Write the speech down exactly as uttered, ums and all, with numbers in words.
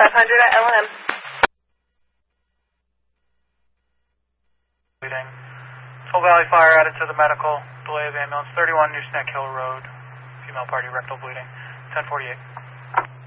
five hundred at L and M. Bleeding. Full Valley Fire added to the medical. Delay of ambulance. thirty-one New Snack Hill Road. Female party rectal bleeding. ten forty-eight.